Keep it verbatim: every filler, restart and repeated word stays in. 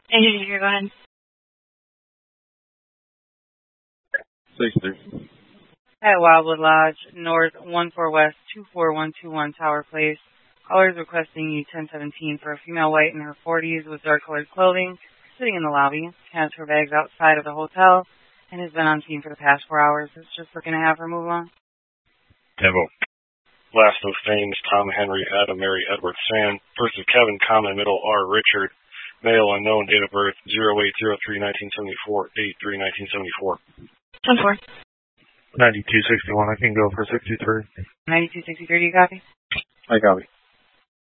Agency, go ahead. sixty. At Wildwood Lodge, North one four West two four one two one Tower Place. Caller is requesting you ten seventeen for a female white in her forties with dark-colored clothing, sitting in the lobby, has her bags outside of the hotel, and has been on scene for the past four hours. Is just looking to have her move on. Tempo. Last of names, Tom Henry, Adam Mary Edward Sam. First is Kevin, comma, middle R Richard. Male unknown, date of birth zero eight zero three nineteen seventy-four, eight three nineteen seventy-four. ten four. ninety-two sixty-one, I can go for sixty-three. ninety-two sixty-three, do you copy? I copy.